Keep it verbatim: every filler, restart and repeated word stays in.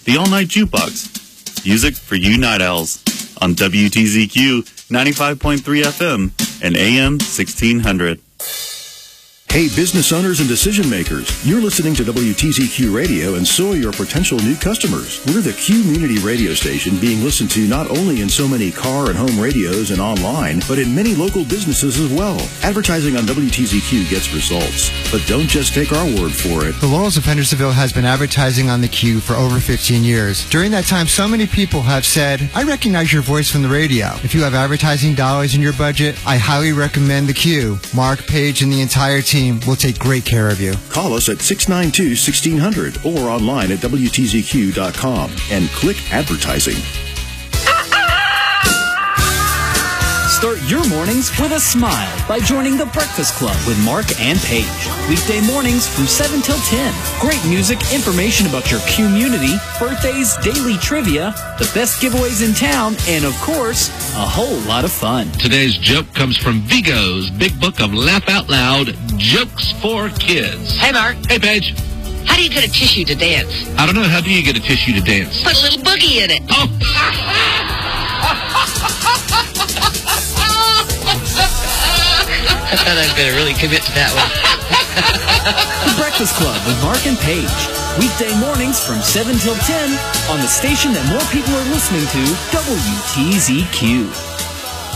the all-night jukebox. Music for you night owls on W T Z Q ninety-five point three F M and A M sixteen hundred. Hey, business owners and decision makers, you're listening to W T Z Q Radio, and so are your potential new customers. We're the community radio station being listened to not only in so many car and home radios and online, but in many local businesses as well. Advertising on W T Z Q gets results, but don't just take our word for it. The Laurels of Hendersonville has been advertising on the Q for over fifteen years. During that time, so many people have said, I recognize your voice from the radio. If you have advertising dollars in your budget, I highly recommend the Q. Mark, Paige, and the entire team will take great care of you. Call us at six nine two, one six zero zero or online at W T Z Q dot com and click advertising. Start your mornings with a smile by joining The Breakfast Club with Mark and Paige. Weekday mornings from seven till ten. Great music, information about your community, birthdays, daily trivia, the best giveaways in town, and of course, a whole lot of fun. Today's joke comes from Vigo's Big Book of Laugh Out Loud Jokes for Kids. Hey, Mark. Hey, Paige. How do you get a tissue to dance? I don't know. How do you get a tissue to dance? Put a little boogie in it. Oh. I thought I was going to really commit to that one. The Breakfast Club with Mark and Paige. Weekday mornings from seven till ten on the station that more people are listening to, W T Z Q.